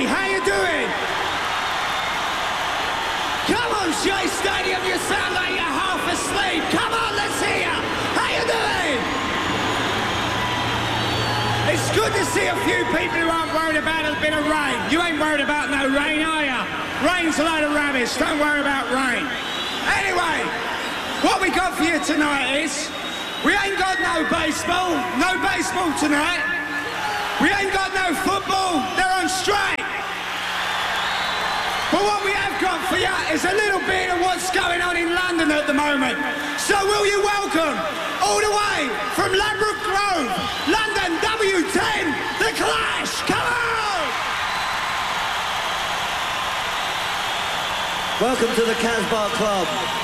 Shea, how you doing? Come on, Shea Stadium, you sound like you're half asleep. Come on, let's hear you. How you doing? It's good to see a few people who aren't worried about a bit of rain. You ain't worried about no rain, are you? Rain's a load of rubbish. Don't worry about rain. Anyway, what we got for you tonight is, we ain't got no baseball. No baseball tonight. We ain't got no football. They're on strike. But what we have got for you is a little bit of what's going on in London at the moment. So will you welcome, all the way from Ladbroke Grove, London W10, The Clash. Come on! Welcome to the Casbah Club.